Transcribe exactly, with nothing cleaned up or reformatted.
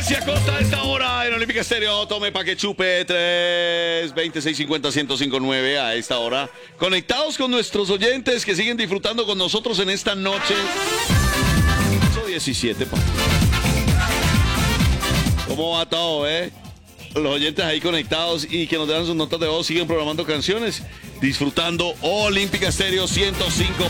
Jessy Acosta a esta hora en Olímpica Estéreo. Tome pa' que chupe. Tres veintiséis cincuenta ciento cinco nueve a esta hora. Conectados con nuestros oyentes que siguen disfrutando con nosotros en esta noche. diecisiete, pa. ¿Cómo va todo, eh? Los oyentes ahí conectados y que nos dejan sus notas de voz, siguen programando canciones, disfrutando Olímpica Estéreo ciento cinco